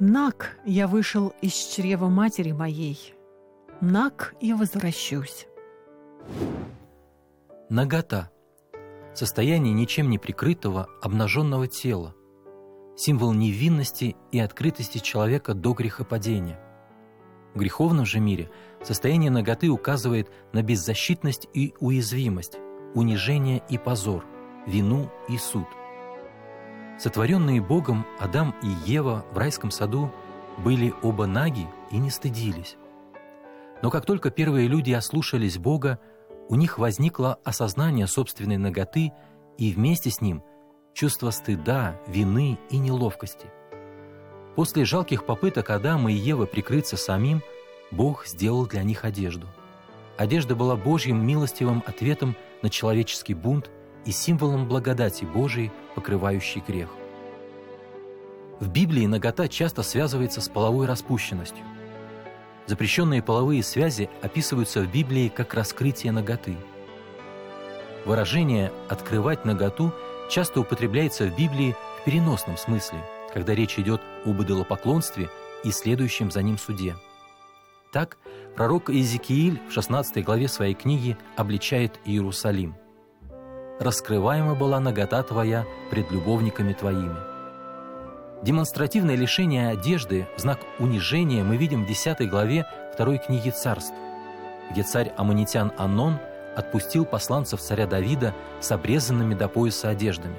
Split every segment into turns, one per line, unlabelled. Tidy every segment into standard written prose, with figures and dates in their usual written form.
Наг я вышел из чрева матери моей, наг и возвращусь.
Нагота – состояние ничем не прикрытого, обнаженного тела, символ невинности и открытости человека до грехопадения. В греховном же мире состояние наготы указывает на беззащитность и уязвимость, унижение и позор, вину и суд. Сотворенные Богом Адам и Ева в райском саду были оба наги и не стыдились. Но как только первые люди ослушались Бога, у них возникло осознание собственной наготы и вместе с ним чувство стыда, вины и неловкости. После жалких попыток Адама и Евы прикрыться самим, Бог сделал для них одежду. Одежда была Божьим милостивым ответом на человеческий бунт и символом благодати Божией, покрывающей грех. В Библии нагота часто связывается с половой распущенностью. Запрещенные половые связи описываются в Библии как раскрытие наготы. Выражение «открывать наготу» часто употребляется в Библии в переносном смысле, когда речь идет об идолопоклонстве и следующем за ним суде. Так, пророк Иезекииль в 16 главе своей книги обличает Иерусалим. «Раскрываема была нагота твоя пред любовниками твоими». Демонстративное лишение одежды в знак унижения мы видим в 10 главе 2 книги Царств, где царь аммонитян Онон отпустил посланцев царя Давида с обрезанными до пояса одеждами.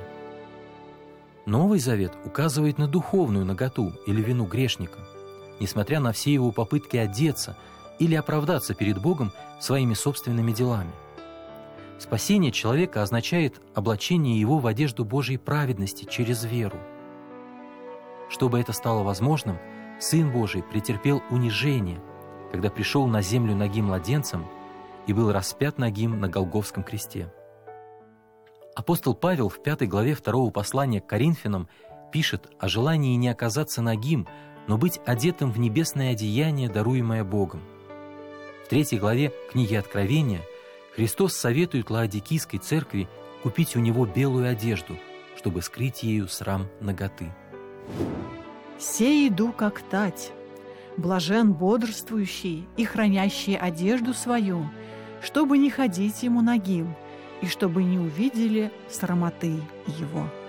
Новый Завет указывает на духовную наготу или вину грешника, несмотря на все его попытки одеться или оправдаться перед Богом своими собственными делами. Спасение человека означает облачение его в одежду Божьей праведности через веру. Чтобы это стало возможным, Сын Божий претерпел унижение, когда пришел на землю нагим младенцем и был распят нагим на Голгофском кресте. Апостол Павел в 5 главе 2 послания к Коринфянам пишет о желании не оказаться нагим, но быть одетым в небесное одеяние, даруемое Богом. В 3 главе книги Откровения Христос советует Лаодикийской церкви купить у Него белую одежду, чтобы скрыть ею срам наготы.
«Сей иду, как тать, блажен бодрствующий и хранящий одежду свою, чтобы не ходить ему нагим, и чтобы не увидели срамоты его».